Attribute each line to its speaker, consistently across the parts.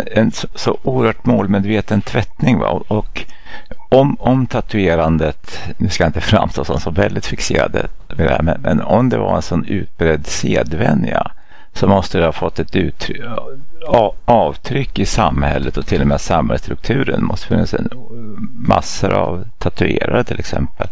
Speaker 1: en så oerhört målmedveten tvättning, va? Och om tatuerandet, nu ska jag inte framstå som så väldigt fixerade med det här, men om det var en sån utbredd sedvänja, så måste det ha fått ett avtryck i samhället och till och med samhällsstrukturen. Det måste finnas massor av tatuerare till exempel.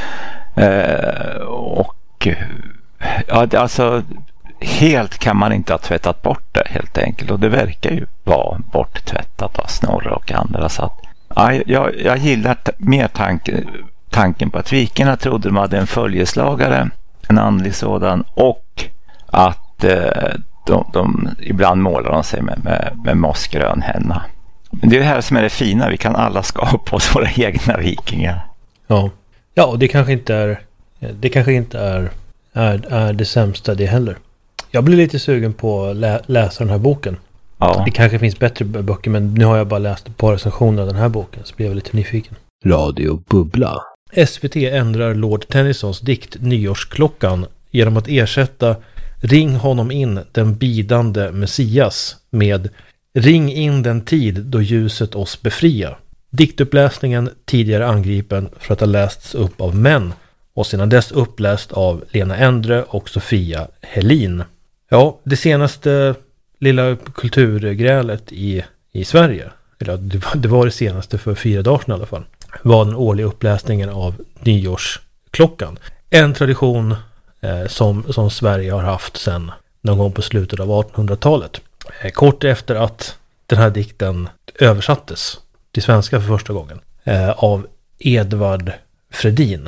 Speaker 1: Och ja, alltså helt kan man inte ha tvättat bort det helt enkelt, och det verkar ju vara borttvättat av Snorre och andra. Så att, ja, jag gillar mer tanken på att vikingarna trodde de hade en följeslagare, en andlig sådan, och att de ibland målar de sig med mossgrön henna. Men det är det här som är det fina, vi kan alla skapa oss våra egna vikingar.
Speaker 2: Ja, och det kanske inte är det sämsta det heller. Jag blir lite sugen på att läsa den här boken.
Speaker 1: Ja.
Speaker 2: Det kanske finns bättre böcker, men nu har jag bara läst ett par recensioner av den här boken, så blir jag lite nyfiken.
Speaker 3: Radio Bubbla.
Speaker 2: SVT ändrar Lord Tennysons dikt Nyårsklockan genom att ersätta "Ring honom in, den bidande Messias" med "Ring in den tid då ljuset oss befria". Diktuppläsningen, tidigare angripen för att ha lästs upp av män och sedan dess uppläst av Lena Endre och Sofia Helin. Ja, det senaste lilla kulturgrälet i Sverige, eller det var det senaste för 4 dagar sedan i alla fall, var den årliga uppläsningen av Nyårsklockan. En tradition som Sverige har haft sedan någon gång på slutet av 1800-talet. Kort efter att den här dikten översattes till svenska för första gången av Edvard Fredin.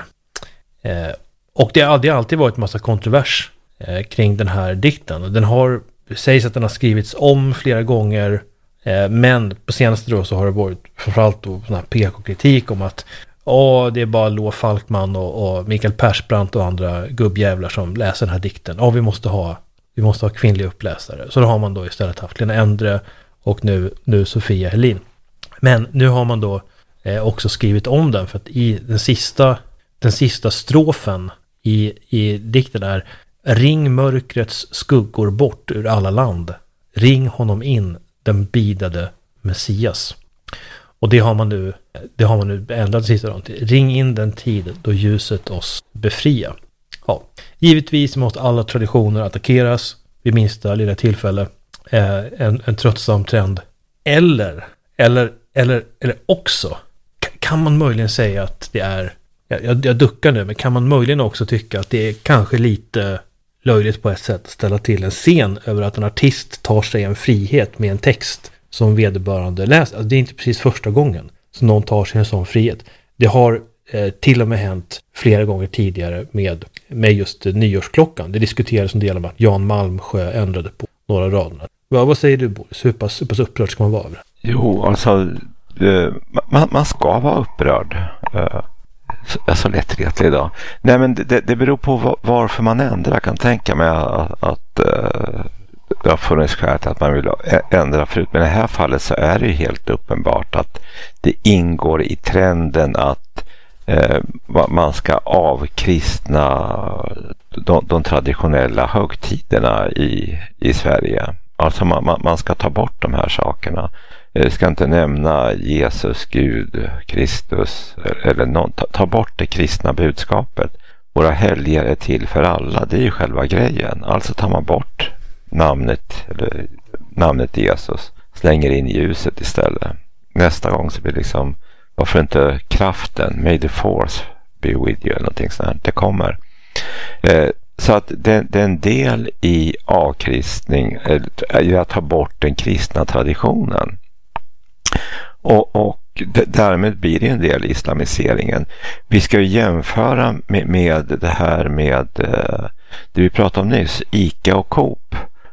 Speaker 2: Och det har alltid varit en massa kontrovers kring den här dikten. Sägs att den har skrivits om flera gånger, men på senaste då så har det varit framförallt då sån här PK-kritik om att det är bara Lo Falkman och Mikael Persbrandt och andra gubbjävlar som läser den här dikten. Vi måste ha kvinnliga uppläsare. Så då har man då istället haft Lena Endre och nu Sofia Helin. Men nu har man då också skrivit om den, för att i den sista strofen i dikten är: "Ring mörkrets skuggor bort ur alla land. Ring honom in, den bidade Messias." Och det har man nu ändrat sista dagen till: "Ring in den tid då ljuset oss befria." Ja, givetvis måste alla traditioner attackeras vid minsta lilla tillfälle. En tröttsam trend. Eller också kan man möjligen säga att det är, jag duckar nu, men kan man möjligen också tycka att det är kanske lite löjligt på ett sätt att ställa till en scen över att en artist tar sig en frihet med en text som vederbörande läser. Alltså det är inte precis första gången som någon tar sig en sån frihet. Det har till och med hänt flera gånger tidigare med just Nyårsklockan. Det diskuterades en del om att Jan Malmsjö ändrade på några raderna. Vad säger du, Boris? Hur pass upprörd ska man vara över det?
Speaker 1: Jo, alltså man ska vara upprörd. Så lättretlig idag. Nej, men det beror på varför man ändrar. Jag kan tänka mig att det har funnits skäl till att man vill ändra förut. Men i det här fallet så är det ju helt uppenbart att det ingår i trenden att man ska avkristna de traditionella högtiderna i Sverige. Alltså man ska ta bort de här sakerna. Jag ska inte nämna Jesus, Gud, Kristus eller ta bort det kristna budskapet. Våra helger är till för alla. Det är ju själva grejen. Alltså tar man bort namnet Jesus, slänger in ljuset istället. Nästa gång så blir det liksom, varför inte kraften, may the force be with you eller någonting sånt. Det kommer. Så att det är en del i avkristning att ta bort den kristna traditionen. Och därmed blir det en del i islamiseringen. Vi ska ju jämföra med det här med det vi pratade om nyss, ICA och Coop.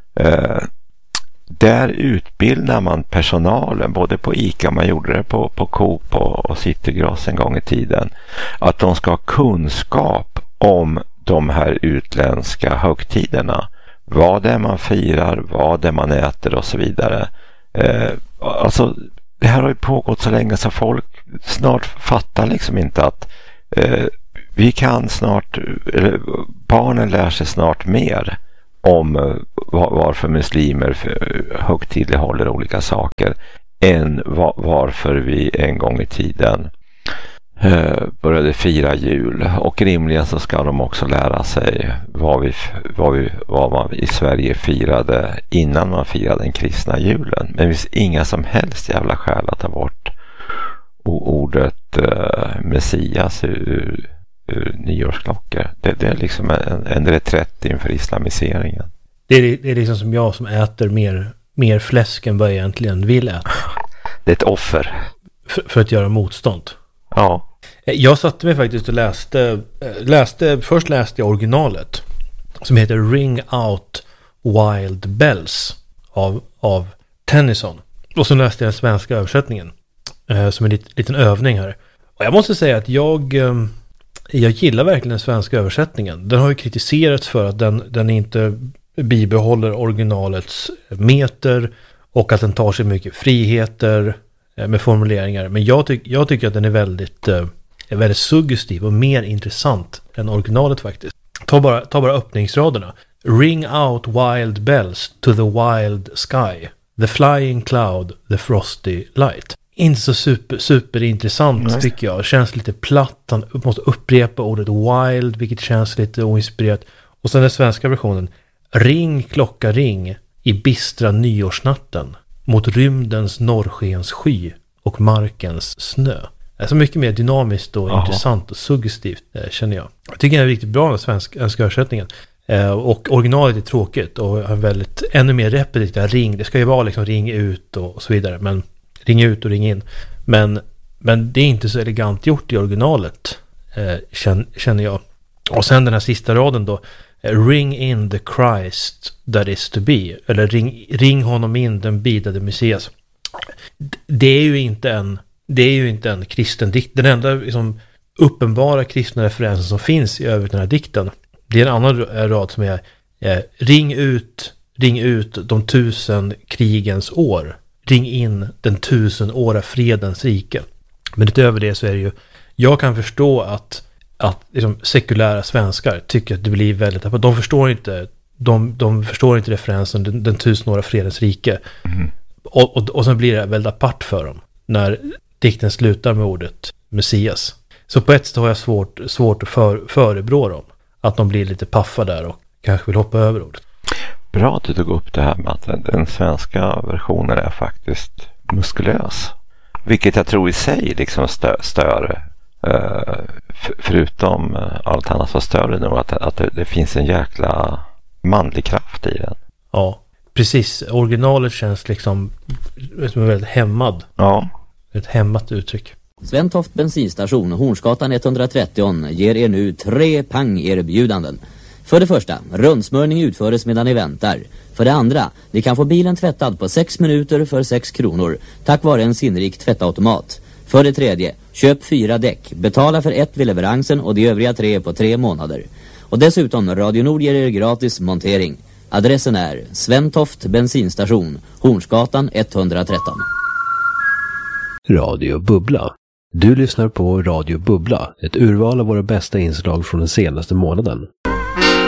Speaker 1: Där utbildar man personalen, både på ICA, man gjorde det på Coop och Citygross en gång i tiden, att de ska ha kunskap om de här utländska högtiderna. Vad det är man firar, vad det är man äter och så vidare. Alltså det här har ju pågått så länge så folk snart fattar liksom inte att vi kan snart, eller barnen lär sig snart mer om varför muslimer högtidlighåller olika saker än varför vi en gång i tiden började fira jul. Och rimligen så ska de också lära sig vad man i Sverige firade innan man firade den kristna julen. Men det finns inga som helst jävla skäl att ta bort ordet Messias ur nyårsklockor. Det är liksom en reträtt inför islamiseringen.
Speaker 2: Det är liksom som jag som äter mer fläsk än vad jag egentligen vill äta.
Speaker 1: Det är ett offer.
Speaker 2: För att göra motstånd.
Speaker 1: Ja.
Speaker 2: Jag satte mig faktiskt och först läste jag originalet som heter Ring Out Wild Bells av Tennyson. Och så läste jag den svenska översättningen som en liten övning här. Och jag måste säga att jag gillar verkligen den svenska översättningen. Den har ju kritiserats för att den inte bibehåller originalets meter och att den tar sig mycket friheter med formuleringar. Men jag tycker att den är väldigt suggestiv och mer intressant än originalet faktiskt. Ta bara öppningsraderna. Ring out wild bells to the wild sky. The flying cloud, the frosty light. Inte så superintressant tycker jag. Känns lite platt. Han måste upprepa ordet wild, vilket känns lite oinspirerat. Och sen den svenska versionen. Ring, klocka, ring i bistra nyårsnatten mot rymdens norrskens sky och markens snö. Det är så mycket mer dynamiskt och intressant och suggestivt känner jag. Jag tycker det är riktigt bra med svenska översättningen. Och originalet är tråkigt och har ännu mer repetitivt ring. Det ska ju vara liksom ring ut och så vidare. Men ring ut och ring in. Men det är inte så elegant gjort i originalet känner jag. Och sen den här sista raden då. Ring in the Christ that is to be. Eller ring honom in den bidade Messias. Det är ju inte en kristen dikt. Den enda liksom, uppenbara kristna referensen som finns i övrigt den här dikten. Det är en annan rad som är ring ut de 1000 krigens år. Ring in den 1000-åra fredens rike. Men utöver det så är det ju, jag kan förstå att liksom, sekulära svenskar tycker att det blir väldigt, de förstår inte referensen den 1000-åra fredens rike. Mm. Och sen blir det väldigt apart för dem när dikten slutar med ordet Messias. Så på ett sätt har jag svårt att förebrå dem. Att de blir lite paffa där och kanske vill hoppa över ordet.
Speaker 1: Bra att du tog upp det här med att den svenska versionen är faktiskt muskulös. Vilket jag tror i sig liksom stör. Förutom allt annat så stör det nog att det finns en jäkla manlig kraft i den.
Speaker 2: Ja, precis. Originalet känns liksom som väldigt hämmad.
Speaker 1: Ja.
Speaker 2: Ett hämmat uttryck.
Speaker 3: Sventoft bensinstation, Hornsgatan 130 ger er nu 3 pang-erbjudanden. För det första, rundsmörning utföres medan ni väntar. För det andra, ni kan få bilen tvättad på 6 minuter för 6 kronor tack vare en sinnrik tvättautomat. För det tredje, köp 4 däck, betala för 1 vid leveransen och de övriga 3 på 3 månader. Och dessutom, Radio Nord ger er gratis montering. Adressen är Sventoft bensinstation, Hornsgatan 113.
Speaker 4: Radio Bubbla. Du lyssnar på Radio Bubbla, ett urval av våra bästa inslag från den senaste månaden.